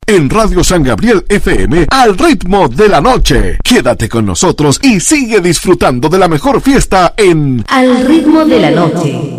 En Radio San Gabriel FM, al ritmo de la noche. Quédate con nosotros y sigue disfrutando de la mejor fiesta en Al ritmo de la noche.